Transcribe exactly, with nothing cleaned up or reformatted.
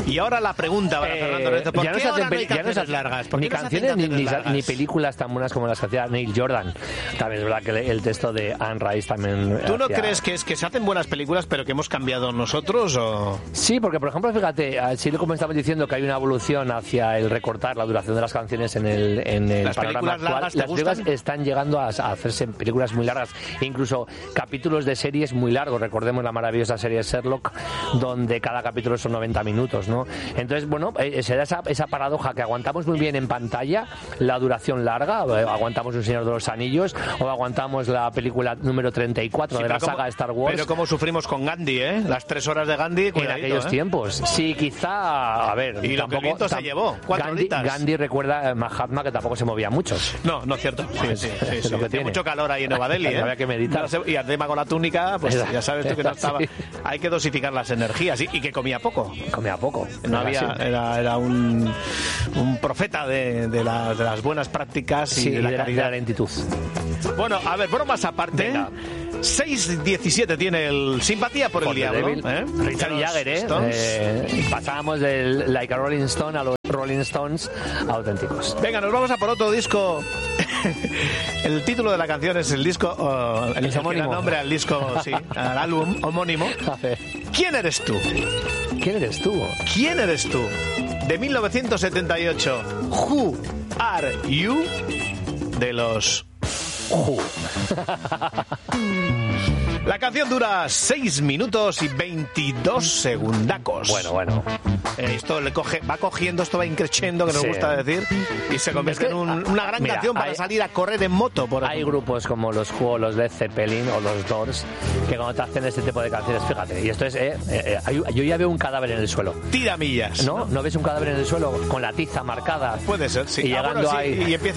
Y ahora la pregunta para Eh, Fernando Lorenzo, ¿por ya qué no se ahora hacen no hay pel- ya no se canciones hacen largas? ¿Por ni qué no se hacen canciones ni, ni, canciones largas? ni películas tan buenas como las que hacía Neil Jordan. También es verdad que le- el texto de Anne Rice también. ¿Tú no hacía- crees que es que se hacen buenas películas pero que hemos cambiado nosotros o...? Sí, porque por ejemplo, fíjate, así como estamos diciendo que hay una evolución hacia el recortar la duración de las canciones en el, en el ¿Las panorama películas actual, largas te las películas gustan? están llegando a, a hacerse películas muy largas, e incluso capítulos de series muy largos. Recordemos la maravillosa serie Sherlock, donde cada capítulo son noventa minutos, ¿no? Entonces, bueno, eh, se da esa, esa paradoja que aguantamos muy bien en pantalla la duración larga, eh, aguantamos Un Señor de los Anillos o aguantamos la película número treinta y cuatro Sí, de la pero saga cómo- Star Wars. Pero cómo sufrimos con Gandhi, ¿eh? Las tres horas de Gandhi, En cuidadito, aquellos ¿eh? tiempos. Sí, quizá, a ver... Y lo que tampoco, el viento se tam- llevó, cuatro Gandhi, horitas. Gandhi recuerda a Mahatma, que tampoco se movía mucho. No, no es cierto. Sí, Pues, sí, es sí, lo sí. que Hacía tiene. mucho calor ahí en Nueva Delhi, ¿eh? Había que meditar. No sé, y encima con la túnica, pues Esa- ya sabes tú que no esa, estaba... sí. Hay que dosificar las energías y, y que comía poco. Comía poco. No Era había, así. era, era un, un profeta de, de, la- de las buenas prácticas y Sí, de la de la, de calidad. la lentitud. Bueno, a ver, bromas aparte. Venga. seis diecisiete tiene el simpatía por el For the diablo. Devil. ¿eh? Richard Los Jagger, ¿eh? Stones. Eh, Pasábamos del Like a Rolling Stone a los Rolling Stones auténticos. Venga, nos vamos a por otro disco. El título de la canción es el disco, oh, el, el que da homónimo. nombre al disco, sí, al álbum homónimo. A ver, ¿Quién eres tú? ¿quién eres tú? ¿Quién eres tú? De mil novecientos setenta y ocho. Who are you? De los Who. La canción dura seis minutos y veintidós segundacos. Bueno, bueno. Eh, esto le coge, va cogiendo, esto va increciendo, que nos Sí. gusta decir, y se convierte Es que, en un- ah, una gran mira, canción para hay- salir a correr en moto, por Hay ejemplo. grupos como los Who, los Led Zeppelin o los Doors que cuando te hacen este tipo de canciones, fíjate, y esto es, eh, eh, eh, hay- yo ya veo un cadáver en el suelo. Tira millas. ¿No? ¿No ves un cadáver en el suelo con la tiza marcada? Puede ser, sí. Y Ah, llegando bueno, sí, ahí... y empieza